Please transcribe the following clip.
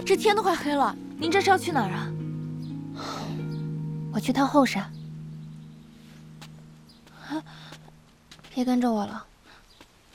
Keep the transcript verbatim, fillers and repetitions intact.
这天都快黑了，您这是要去哪儿啊？ 我去趟后山。别跟着我了。